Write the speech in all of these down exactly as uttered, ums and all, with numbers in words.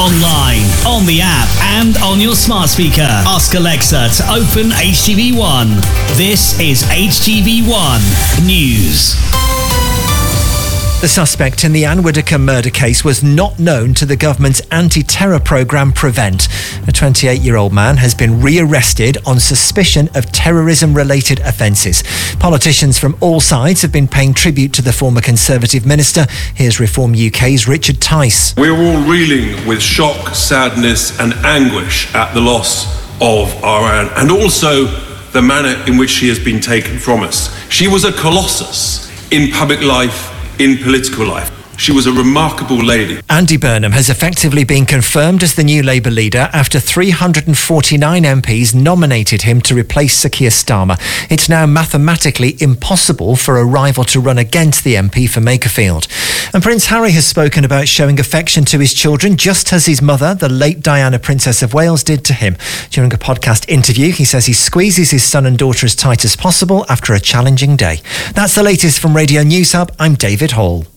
online, on the app, and on your smart speaker. Ask Alexa to open H T V one. This is H T V one News. The suspect in the Anne Whitaker murder case was not known to the government's anti-terror programme Prevent. A twenty-eight-year-old man has been rearrested on suspicion of terrorism-related offences. Politicians from all sides have been paying tribute to the former Conservative minister. Here's Reform U K's Richard Tice. We're all reeling with shock, sadness and anguish at the loss of our Anne, and also the manner in which she has been taken from us. She was a colossus in public life, in political life. She was a remarkable lady. Andy Burnham has effectively been confirmed as the new Labour leader after three hundred forty-nine M Ps nominated him to replace Sir Keir Starmer. It's now mathematically impossible for a rival to run against the M P for Makerfield. And Prince Harry has spoken about showing affection to his children, just as his mother, the late Diana, Princess of Wales, did to him. During a podcast interview, he says he squeezes his son and daughter as tight as possible after a challenging day. That's the latest from Radio News Hub. I'm David Hall.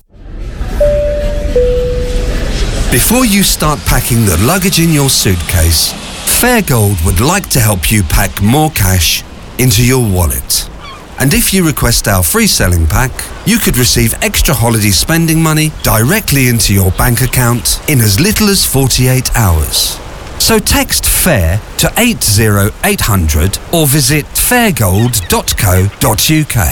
Before you start packing the luggage in your suitcase, Fairgold would like to help you pack more cash into your wallet. And if you request our free selling pack, you could receive extra holiday spending money directly into your bank account in as little as forty-eight hours. So text FAIR to eight zero eight hundred or visit fairgold dot co dot uk.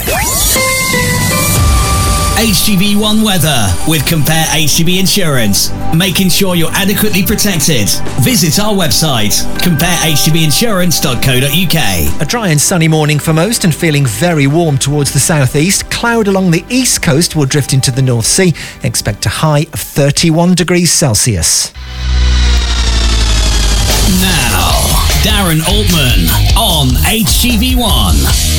H T V one weather with Compare H D B Insurance, making sure you're adequately protected. Visit our website, compare h d b insurance dot co dot uk. A dry and sunny morning for most and feeling very warm towards the southeast. Cloud along the east coast will drift into the North Sea. Expect a high of thirty-one degrees Celsius. Now, Darren Altman on H T V one.